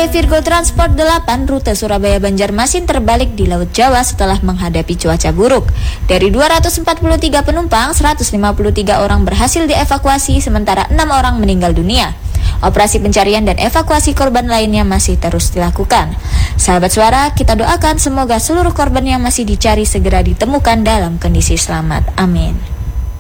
PT Virgo Transport 8 rute Surabaya Banjarmasin terbalik di Laut Jawa setelah menghadapi cuaca buruk. Dari 243 penumpang, 153 orang berhasil dievakuasi sementara 6 orang meninggal dunia. Operasi pencarian dan evakuasi korban lainnya masih terus dilakukan. Sahabat Suara, kita doakan semoga seluruh korban yang masih dicari segera ditemukan dalam kondisi selamat. Amin.